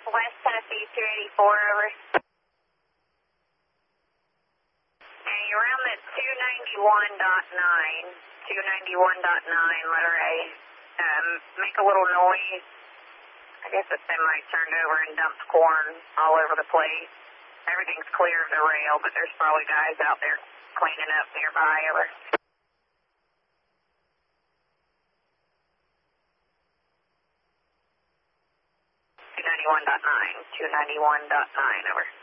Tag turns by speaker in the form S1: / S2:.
S1: West Tennessee 284, over. And you're around that 291.9, 291.9, letter A. Make a little noise. I guess the semi turned over and dumped corn all over the place. Everything's clear of the rail, but there's probably guys out there cleaning up nearby, over. 291.9, 291.9, over.